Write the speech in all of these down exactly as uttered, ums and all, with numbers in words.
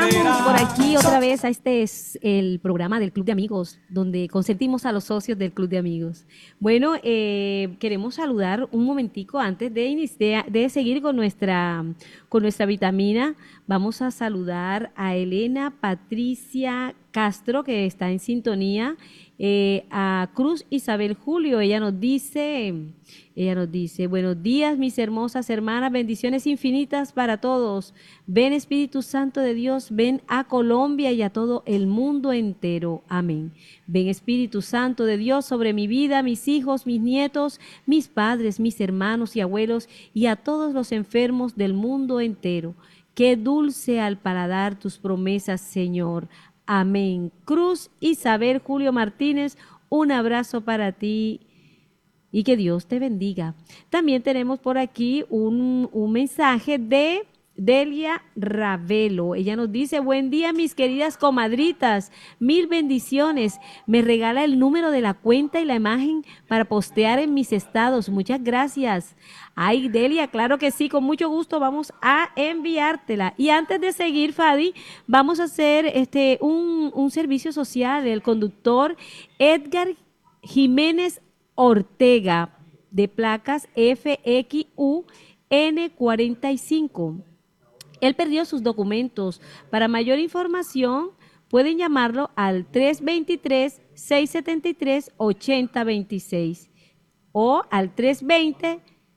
estamos por aquí otra vez. A este es el programa del Club de Amigos, donde consentimos a los socios del Club de Amigos. Bueno, eh, queremos saludar un momentico antes de, iniciar, de seguir con nuestra, con nuestra vitamina. Vamos a saludar a Elena Patricia Castro, que está en sintonía, eh, a Cruz Isabel Julio. Ella nos dice, ella nos dice, buenos días, mis hermosas hermanas, bendiciones infinitas para todos. Ven Espíritu Santo de Dios, ven a Colombia y a todo el mundo entero. Amén. Ven Espíritu Santo de Dios sobre mi vida, mis hijos, mis nietos, mis padres, mis hermanos y abuelos y a todos los enfermos del mundo entero. Qué dulce al paladar tus promesas, Señor. Amén. Cruz Isabel Julio Martínez, un abrazo para ti y que Dios te bendiga. También tenemos por aquí un, un mensaje de Delia Ravelo. Ella nos dice, buen día mis queridas comadritas, mil bendiciones. Me regala el número de la cuenta y la imagen para postear en mis estados. Muchas gracias. Ay, Delia, claro que sí, con mucho gusto vamos a enviártela. Y antes de seguir, Fadi, vamos a hacer este un, un servicio social. El conductor Edgar Jiménez Ortega, de placas F X U N cuarenta y cinco. Él perdió sus documentos. Para mayor información, pueden llamarlo al tres dos tres, seis siete tres, ocho cero dos seis o al tres dos cero,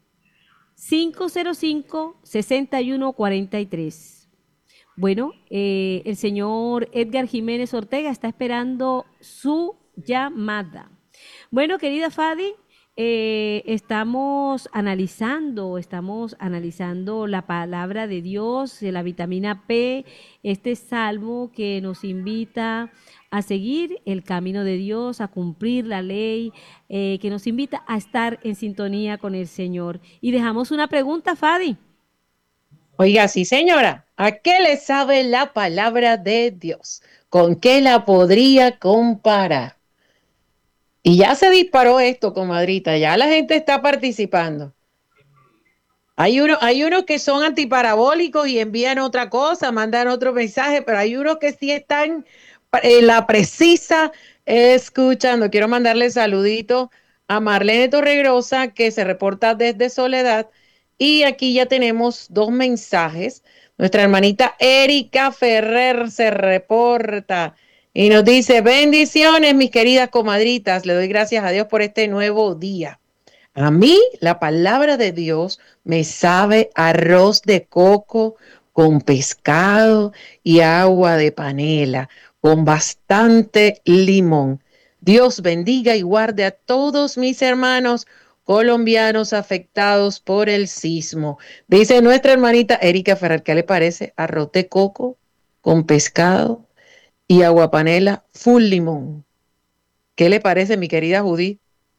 cinco cero cinco, seis uno cuatro tres. Bueno, eh, el señor Edgar Jiménez Ortega está esperando su llamada. Bueno, querida Fadi, eh, estamos analizando, estamos analizando la palabra de Dios, la vitamina P, este salmo que nos invita a seguir el camino de Dios, a cumplir la ley, eh, que nos invita a estar en sintonía con el Señor. Y dejamos una pregunta, Fadi. Oiga, sí, señora, ¿a qué le sabe la palabra de Dios? ¿Con qué la podría comparar? Y ya se disparó esto, comadrita, ya la gente está participando. Hay unos hay unos que son antiparabólicos y envían otra cosa, mandan otro mensaje, pero hay unos que sí están en la precisa escuchando. Quiero mandarle saludito a Marlene Torregrosa, que se reporta desde Soledad. Y aquí ya tenemos dos mensajes. Nuestra hermanita Erika Ferrer se reporta y nos dice, bendiciones, mis queridas comadritas. Le doy gracias a Dios por este nuevo día. A mí la palabra de Dios me sabe arroz de coco con pescado y agua de panela, con bastante limón. Dios bendiga y guarde a todos mis hermanos colombianos afectados por el sismo. Dice nuestra hermanita Erika Ferrer, ¿qué le parece? Arroz de coco con pescado y agua panela full limón. ¿Qué le parece, mi querida Judith?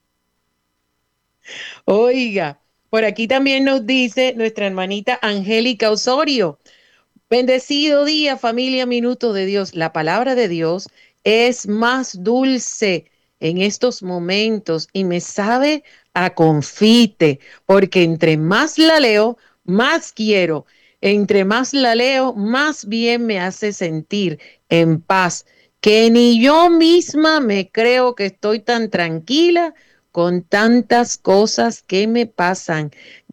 Oiga, por aquí también nos dice nuestra hermanita Angélica Osorio. Bendecido día, familia Minuto de Dios. La palabra de Dios es más dulce en estos momentos y me sabe a confite, porque entre más la leo, más quiero. Entre más la leo, más bien me hace sentir en paz, que ni yo misma me creo que estoy tan tranquila con tantas cosas que me pasan.